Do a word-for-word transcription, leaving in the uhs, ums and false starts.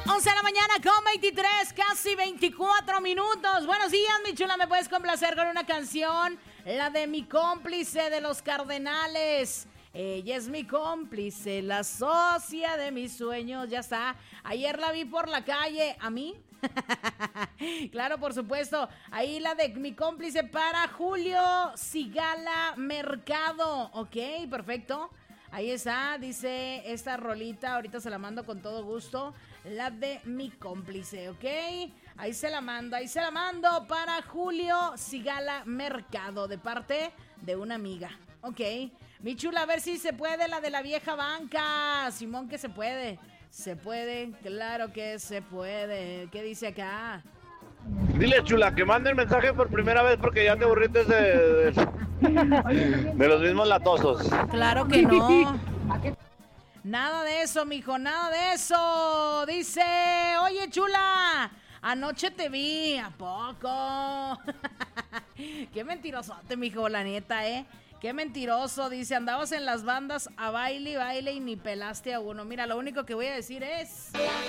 once de la mañana con veintitrés, casi veinticuatro minutos. Buenos días, mi chula, ¿me puedes complacer con una canción? La de Mi Cómplice de los Cardenales. Ella es mi cómplice, la socia de mis sueños, ya está. Ayer la vi por la calle, ¿a mí? Claro, por supuesto. Ahí la de Mi Cómplice para Julio Sigala Mercado. Ok, perfecto. Ahí está, dice esta rolita, ahorita se la mando con todo gusto. La de Mi Cómplice, ¿ok? Ahí se la mando, ahí se la mando para Julio Sigala Mercado, de parte de una amiga. Ok, mi chula, a ver si se puede la de la vieja banca. Simón, que se puede. Se puede, claro que se puede. ¿Qué dice acá? Dile, chula, que mande el mensaje por primera vez porque ya te aburriste de, de, de los mismos latosos. Claro que no. Nada de eso, mijo, nada de eso. Dice, oye, chula, anoche te vi, ¿a poco? Qué mentirosote, mijo, la neta, ¿eh? Qué mentiroso, dice, andabas en las bandas a baile y baile y ni pelaste a uno. Mira, lo único que voy a decir es...